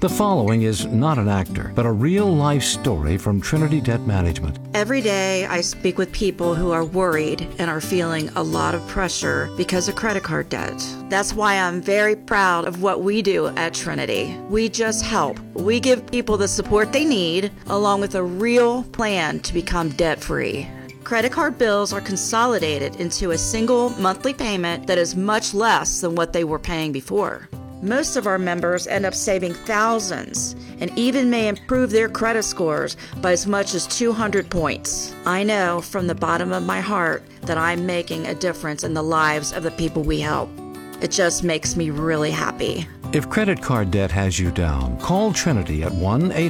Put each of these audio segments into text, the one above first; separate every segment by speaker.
Speaker 1: The following is not an actor, but a real-life story from Trinity Debt Management.
Speaker 2: Every day I speak with people who are worried and are feeling a lot of pressure because of credit card debt. That's why I'm very proud of what we do at Trinity. We just help. We give people the support they need, along with a real plan to become debt-free. Credit card bills are consolidated into a single monthly payment that is much less than what they were paying before. Most of our members end up saving thousands and even may improve their credit scores by as much as 200 points. I know from the bottom of my heart that I'm making a difference in the lives of the people we help. It just makes me really happy.
Speaker 1: If credit card debt has you down, call Trinity at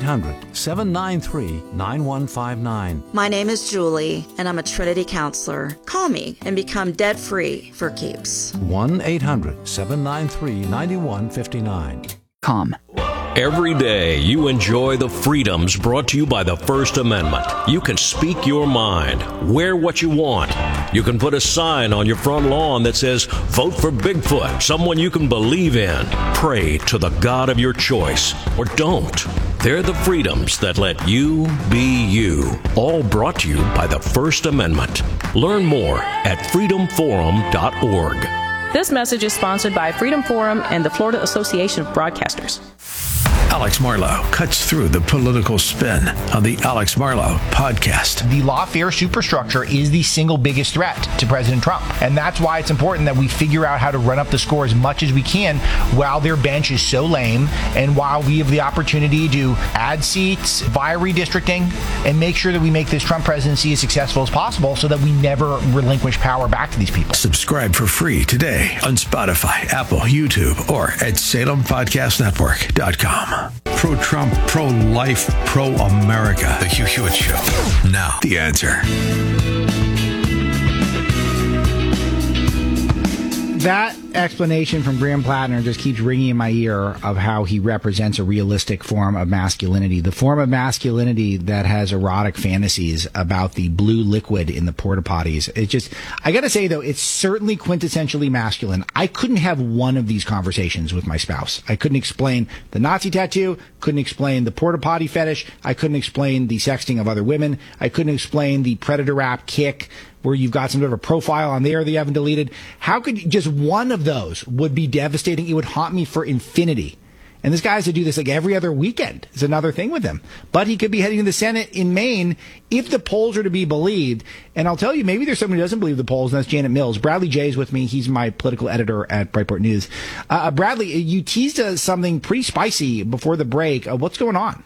Speaker 1: 1-800-793-9159.
Speaker 2: My name is Julie, and I'm a Trinity counselor. Call me and become debt-free for keeps.
Speaker 1: 1-800-793-9159.
Speaker 3: Calm.
Speaker 4: Every day you enjoy the freedoms brought to you by the First Amendment. You can speak your mind, wear what you want. You can put a sign on your front lawn that says, "Vote for Bigfoot, someone you can believe in." Pray to the God of your choice, or don't. They're the freedoms that let you be you. All brought to you by the First Amendment. Learn more at freedomforum.org.
Speaker 5: This message is sponsored by Freedom Forum and the Florida Association of Broadcasters.
Speaker 6: Alex Marlow cuts through the political spin on the Alex Marlow podcast.
Speaker 7: The lawfare superstructure is the single biggest threat to President Trump. And that's why it's important that we figure out how to run up the score as much as we can while their bench is so lame and while we have the opportunity to add seats via redistricting and make sure that we make this Trump presidency as successful as possible so that we never relinquish power back to these people.
Speaker 6: Subscribe for free today on Spotify, Apple, YouTube, or at SalemPodcastNetwork.com. Pro-Trump, pro-life, pro-America. The Hugh Hewitt Show. Now, The Answer.
Speaker 8: That explanation from Graham Plattner just keeps ringing in my ear of how he represents a realistic form of masculinity. The form of masculinity that has erotic fantasies about the blue liquid in the porta potties. It's just, I gotta say though, it's certainly quintessentially masculine. I couldn't have one of these conversations with my spouse. I couldn't explain the Nazi tattoo, couldn't explain the porta potty fetish, I couldn't explain the sexting of other women, I couldn't explain the predator rap kick, where you've got some sort of a profile on there they haven't deleted. How could just one of those would be devastating? It would haunt me for infinity. And this guy has to do this like every other weekend. It's another thing with him. But he could be heading to the Senate in Maine if the polls are to be believed. And I'll tell you, maybe there's someone who doesn't believe the polls, and that's Janet Mills. Bradley Jay is with me. He's my political editor at Breitbart News. Bradley, you teased us something pretty spicy before the break. What's going on?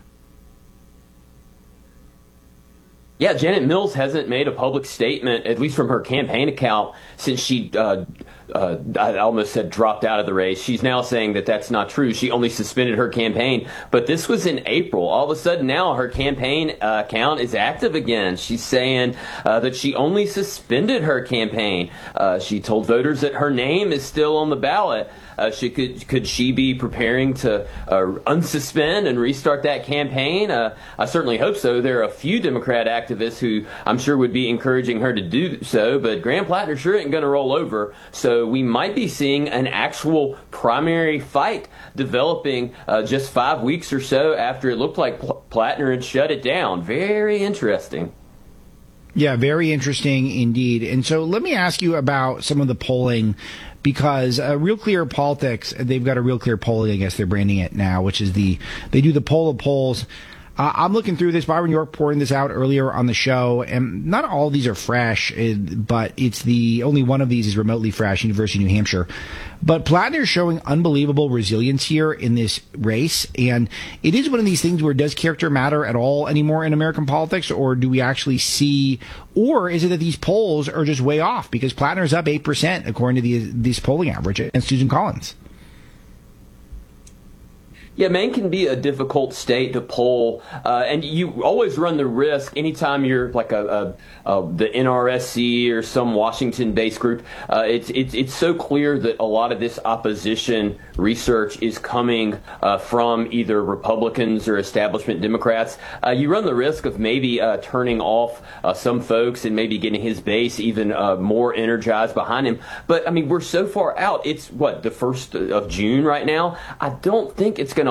Speaker 9: Yeah, Janet Mills hasn't made a public statement, at least from her campaign account, since she, I almost said dropped out of the race. She's now saying that that's not true. She only suspended her campaign. But this was in April. All of a sudden now her campaign account is active again. She's saying that she only suspended her campaign. She told voters that her name is still on the ballot. Could she be preparing to unsuspend and restart that campaign? I certainly hope so. There are a few Democrat activists who I'm sure would be encouraging her to do so, but Graham Plattner sure ain't going to roll over. So we might be seeing an actual primary fight developing just 5 weeks or so after it looked like Plattner had shut it down. Very interesting.
Speaker 8: Yeah, very interesting indeed. And so let me ask you about some of the polling, because Real Clear Politics, they've got a Real Clear polling, I guess they're branding it now, which is they do the poll of polls. I'm looking through this. Byron York pouring this out earlier on the show, and not all of these are fresh, but it's the only one of these is remotely fresh, University of New Hampshire. But Plattner is showing unbelievable resilience here in this race, and it is one of these things where does character matter at all anymore in American politics, or do we actually see, or is it that these polls are just way off? Because Plattner is up 8% according to this polling average, and Susan Collins.
Speaker 9: Yeah, Maine can be a difficult state to poll, and you always run the risk anytime you're like the NRSC or some Washington-based group. It's so clear that a lot of this opposition research is coming from either Republicans or establishment Democrats. You run the risk of maybe turning off some folks and maybe getting his base even more energized behind him. But I mean, we're so far out. It's the 1st of June right now. I don't think it's going